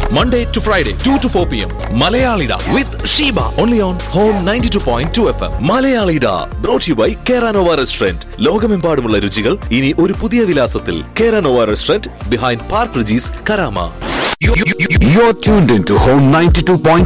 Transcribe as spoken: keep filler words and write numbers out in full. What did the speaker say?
Monday to Friday, two to four p.m. Malayalida with Sheba. Only on Home ninety-two point two F M. Malayalida. Brought to you by Keranova Restaurant. ലോകമെമ്പാടുമുള്ള രുചികൾ ഇനി ഒരു പുതിയ വിലാസത്തിൽ. Keranova Restaurant behind Park Regis, Karama. You're tuned into Home ninety-two point